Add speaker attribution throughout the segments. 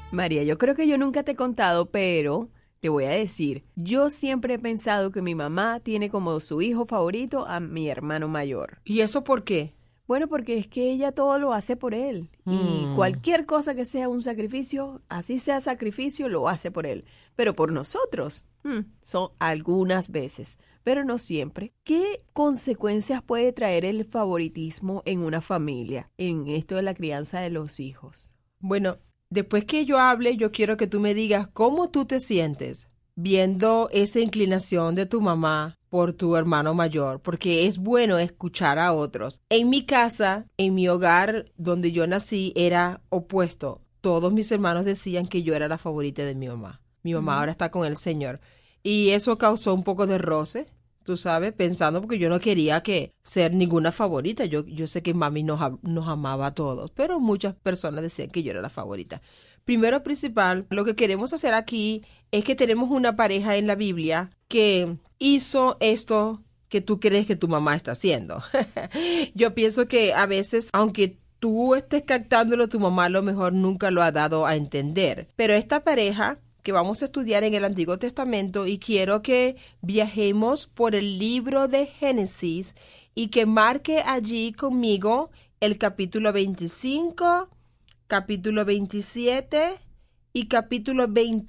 Speaker 1: María, yo creo que yo nunca te he contado, pero te voy a decir, yo siempre he pensado que mi mamá tiene como su hijo favorito a mi hermano mayor.
Speaker 2: ¿Y eso por qué?
Speaker 1: Bueno, porque es que ella todo lo hace por él. Y cualquier cosa que sea un sacrificio, así sea sacrificio, lo hace por él. Pero por nosotros, son algunas veces, pero no siempre. ¿Qué consecuencias puede traer el favoritismo en una familia, en esto de la crianza de los hijos?
Speaker 2: Bueno, después que yo hable, yo quiero que tú me digas cómo tú te sientes viendo esa inclinación de tu mamá por tu hermano mayor, porque es bueno escuchar a otros. En mi casa, en mi hogar donde yo nací, era opuesto. Todos mis hermanos decían que yo era la favorita de mi mamá. Mi mamá ahora está con el Señor. Y eso causó un poco de roce, tú sabes, pensando porque yo no quería que ser ninguna favorita. Yo sé que mami nos amaba a todos, pero muchas personas decían que yo era la favorita. Primero principal, lo que queremos hacer aquí es que tenemos una pareja en la Biblia que hizo esto que tú crees que tu mamá está haciendo. Yo pienso que a veces, aunque tú estés captándolo, tu mamá a lo mejor nunca lo ha dado a entender. Pero esta pareja que vamos a estudiar en el Antiguo Testamento, y quiero que viajemos por el libro de Génesis y que marque allí conmigo el capítulo 25, capítulo 27 y capítulo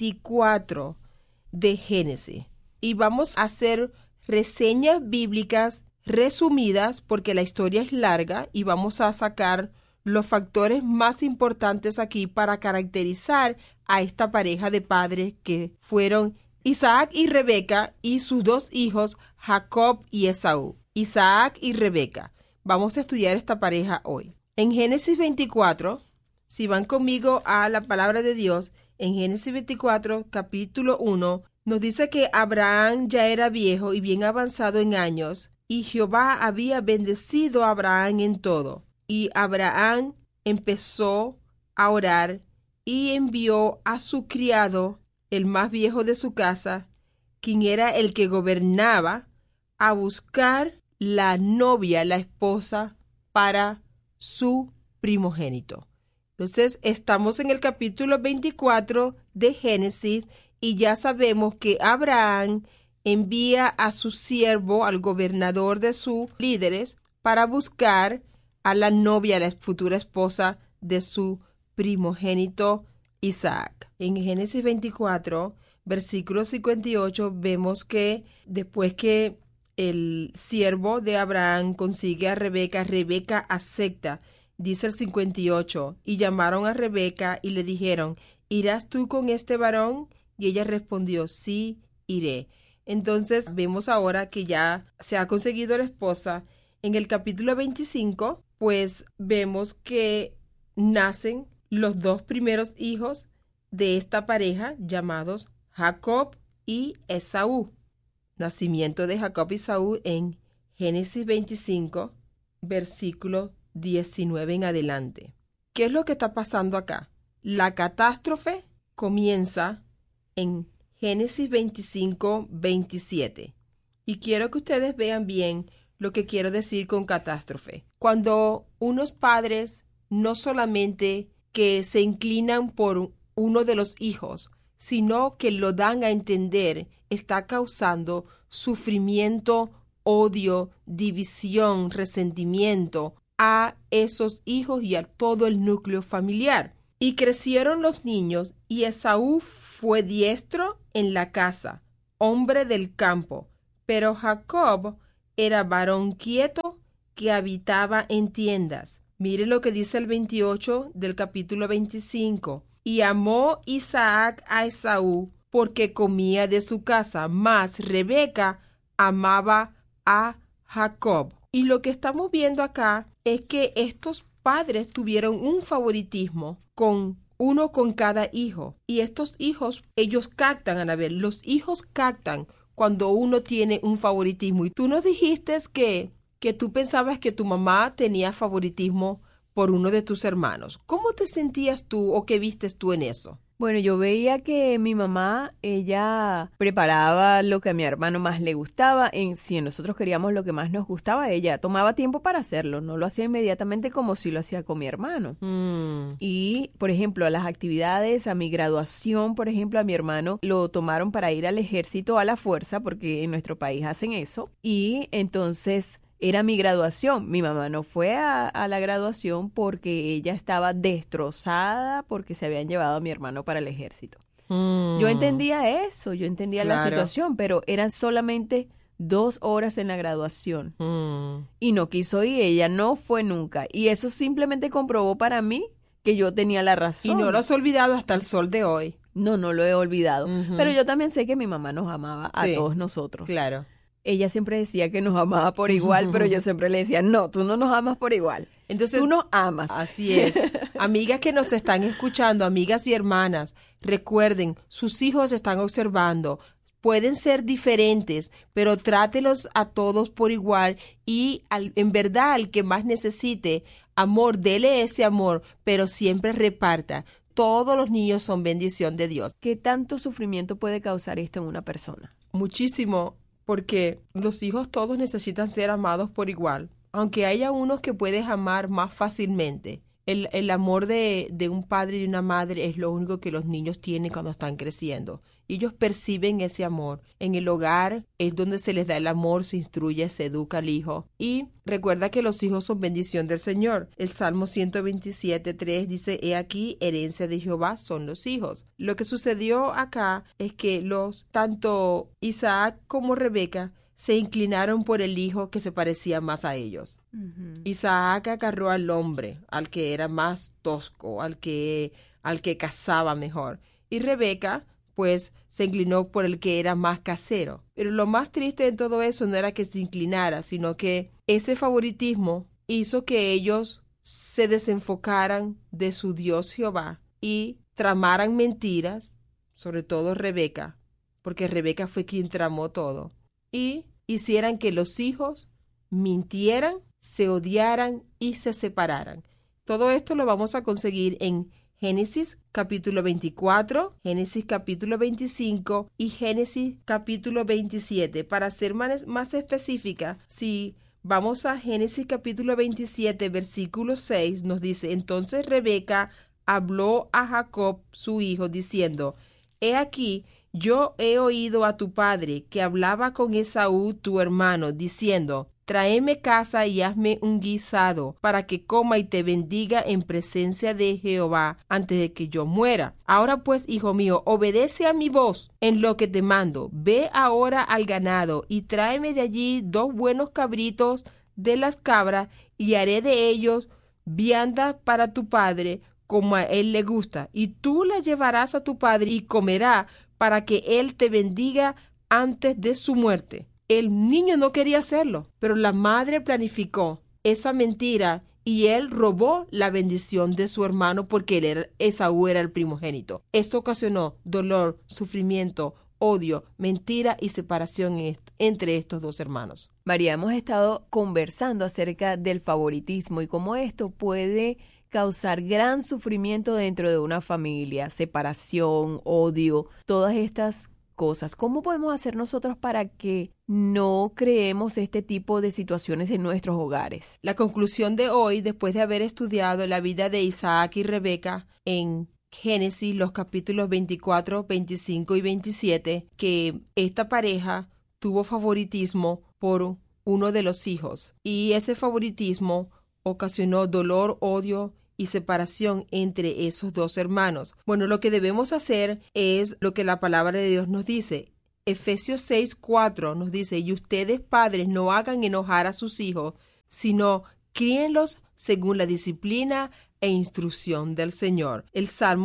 Speaker 2: 24 de Génesis. Y vamos a hacer reseñas bíblicas resumidas porque la historia es larga y vamos a sacar los factores más importantes aquí para caracterizar a esta pareja de padres que fueron Isaac y Rebeca y sus dos hijos Jacob y Esaú. Isaac y Rebeca. Vamos a estudiar esta pareja hoy. En Génesis 24, si van conmigo a la palabra de Dios, en Génesis 24, capítulo 1, nos dice que Abraham ya era viejo y bien avanzado en años, y Jehová había bendecido a Abraham en todo. Y Abraham empezó a orar y envió a su criado, el más viejo de su casa, quien era el que gobernaba, a buscar la novia, la esposa, para su primogénito. Entonces, estamos en el capítulo 24 de Génesis y ya sabemos que Abraham envía a su siervo, al gobernador de sus líderes, para buscar a la novia, a la futura esposa de su primogénito Isaac. En Génesis 24, versículo 58, vemos que después que el siervo de Abraham consigue a Rebeca, Rebeca acepta. Dice el 58, y llamaron a Rebeca y le dijeron, ¿irás tú con este varón? Y ella respondió, sí, iré. Entonces vemos ahora que ya se ha conseguido la esposa. En el capítulo 25, pues vemos que nacen los dos primeros hijos de esta pareja llamados Jacob y Esaú. Nacimiento de Jacob y Esaú en Génesis 25, versículo 19 en adelante. ¿Qué es lo que está pasando acá? La catástrofe comienza en Génesis 25, 27. Y quiero que ustedes vean bien lo que quiero decir con catástrofe. Cuando unos padres no solamente que se inclinan por uno de los hijos, sino que lo dan a entender, está causando sufrimiento, odio, división, resentimiento a esos hijos y a todo el núcleo familiar. Y crecieron los niños, y Esaú fue diestro en la casa, hombre del campo, pero Jacob era varón quieto que habitaba en tiendas. Mire lo que dice el 28 del capítulo 25. Y amó Isaac a Esaú porque comía de su casa, mas Rebeca amaba a Jacob. Y lo que estamos viendo acá es que estos padres tuvieron un favoritismo con uno con cada hijo. Y estos hijos, ellos captan, Anabel, los hijos captan cuando uno tiene un favoritismo. Y tú nos dijiste que tú pensabas que tu mamá tenía favoritismo por uno de tus hermanos. ¿Cómo te sentías tú o qué vistes tú en eso?
Speaker 1: Bueno, yo veía que mi mamá, ella preparaba lo que a mi hermano más le gustaba. Si nosotros queríamos lo que más nos gustaba, ella tomaba tiempo para hacerlo. No lo hacía inmediatamente como si lo hacía con mi hermano. Y, por ejemplo, a las actividades, a mi graduación, por ejemplo, a mi hermano lo tomaron para ir al ejército a la fuerza, porque en nuestro país hacen eso. Y entonces era mi graduación. Mi mamá no fue a la graduación porque ella estaba destrozada porque se habían llevado a mi hermano para el ejército. Yo entendía eso, yo entendía la situación, pero eran solamente 2 horas en la graduación. Y no quiso ir, ella no fue nunca. Y eso simplemente comprobó para mí que yo tenía la razón.
Speaker 2: Y no lo has olvidado hasta el sol de hoy.
Speaker 1: No lo he olvidado. Pero yo también sé que mi mamá nos amaba a todos nosotros.
Speaker 2: Claro.
Speaker 1: Ella siempre decía que nos amaba por igual, pero yo siempre le decía, no, tú no nos amas por igual.
Speaker 2: Entonces,
Speaker 1: tú nos amas.
Speaker 2: Así es. Amigas que nos están escuchando, amigas y hermanas, recuerden, sus hijos están observando. Pueden ser diferentes, pero trátelos a todos por igual y en verdad al que más necesite amor, dele ese amor, pero siempre reparta. Todos los niños son bendición de Dios.
Speaker 1: ¿Qué tanto sufrimiento puede causar esto en una persona?
Speaker 2: Muchísimo. Porque los hijos todos necesitan ser amados por igual, aunque haya unos que puedes amar más fácilmente. El amor de un padre y una madre es lo único que los niños tienen cuando están creciendo. Ellos perciben ese amor. En el hogar es donde se les da el amor, se instruye, se educa al hijo. Y recuerda que los hijos son bendición del Señor. El Salmo 127:3 dice, he aquí, herencia de Jehová son los hijos. Lo que sucedió acá es que tanto Isaac como Rebeca se inclinaron por el hijo que se parecía más a ellos. Isaac agarró al hombre, al que era más tosco, al que cazaba mejor. Y Rebeca, pues, se inclinó por el que era más casero. Pero lo más triste de todo eso no era que se inclinara, sino que ese favoritismo hizo que ellos se desenfocaran de su Dios Jehová y tramaran mentiras, sobre todo Rebeca, porque Rebeca fue quien tramó todo, y hicieran que los hijos mintieran, se odiaran y se separaran. Todo esto lo vamos a conseguir en Génesis capítulo 24, Génesis capítulo 25 y Génesis capítulo 27. Para ser más específica, si vamos a Génesis capítulo 27, versículo 6, nos dice, entonces Rebeca habló a Jacob, su hijo, diciendo, he aquí, yo he oído a tu padre que hablaba con Esaú, tu hermano, diciendo, tráeme caza y hazme un guisado para que coma y te bendiga en presencia de Jehová antes de que yo muera. Ahora pues, hijo mío, obedece a mi voz en lo que te mando. Ve ahora al ganado y tráeme de allí 2 buenos cabritos de las cabras y haré de ellos vianda para tu padre como a él le gusta. Y tú la llevarás a tu padre y comerá para que él te bendiga antes de su muerte. El niño no quería hacerlo, pero la madre planificó esa mentira y él robó la bendición de su hermano porque Esaú era el primogénito. Esto ocasionó dolor, sufrimiento, odio, mentira y separación entre estos 2 hermanos.
Speaker 1: María, hemos estado conversando acerca del favoritismo y cómo esto puede causar gran sufrimiento dentro de una familia, separación, odio, todas estas cosas. ¿Cómo podemos hacer nosotros para que no creemos este tipo de situaciones en nuestros hogares?
Speaker 2: La conclusión de hoy, después de haber estudiado la vida de Isaac y Rebeca en Génesis, los capítulos 24, 25 y 27, que esta pareja tuvo favoritismo por uno de los hijos y ese favoritismo ocasionó dolor, odio y separación entre esos 2 hermanos. Bueno, lo que debemos hacer es lo que la palabra de Dios nos dice. Efesios 6:4 nos dice, y ustedes padres no hagan enojar a sus hijos, sino críenlos según la disciplina e instrucción del Señor. El Salmo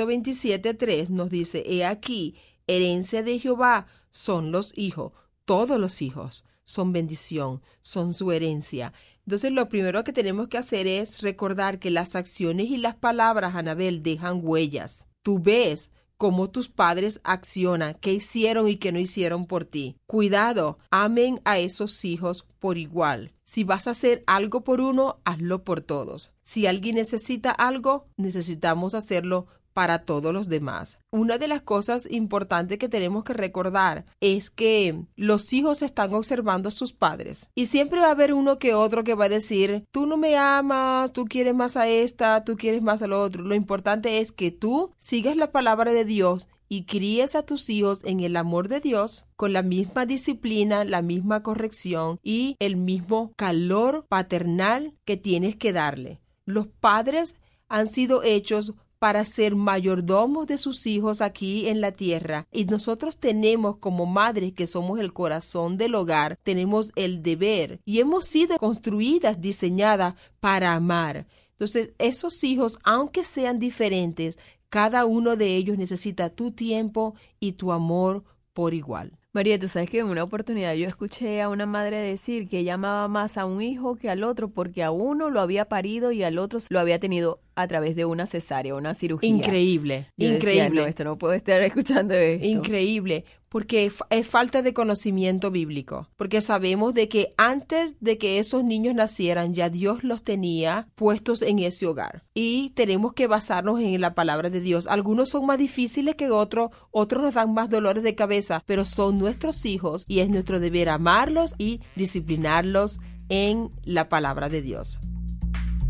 Speaker 2: 127:3 nos dice, he aquí, herencia de Jehová son los hijos, todos los hijos son bendición, son su herencia. Entonces, lo primero que tenemos que hacer es recordar que las acciones y las palabras, Anabel, dejan huellas. Tú ves cómo tus padres accionan, qué hicieron y qué no hicieron por ti. Cuidado, amen a esos hijos por igual. Si vas a hacer algo por uno, hazlo por todos. Si alguien necesita algo, necesitamos hacerlo para todos los demás. Una de las cosas importantes que tenemos que recordar es que los hijos están observando a sus padres y siempre va a haber uno que otro que va a decir, tú no me amas, tú quieres más a esta, tú quieres más al otro. Lo importante es que tú sigas la palabra de Dios y críes a tus hijos en el amor de Dios con la misma disciplina, la misma corrección y el mismo calor paternal que tienes que darle. Los padres han sido hechos para ser mayordomos de sus hijos aquí en la tierra. Y nosotros tenemos como madres que somos el corazón del hogar, tenemos el deber y hemos sido construidas, diseñadas para amar. Entonces, esos hijos, aunque sean diferentes, cada uno de ellos necesita tu tiempo y tu amor por igual.
Speaker 1: María, tú sabes que en una oportunidad yo escuché a una madre decir que ella amaba más a un hijo que al otro porque a uno lo había parido y al otro lo había tenido a través de una cesárea, una cirugía.
Speaker 2: Increíble,
Speaker 1: yo
Speaker 2: increíble.
Speaker 1: Decía, no, esto no puedo estar escuchando esto.
Speaker 2: Increíble, porque es falta de conocimiento bíblico, porque sabemos de que antes de que esos niños nacieran ya Dios los tenía puestos en ese hogar y tenemos que basarnos en la palabra de Dios. Algunos son más difíciles que otros nos dan más dolores de cabeza, pero son nuestros hijos y es nuestro deber amarlos y disciplinarlos en la palabra de Dios.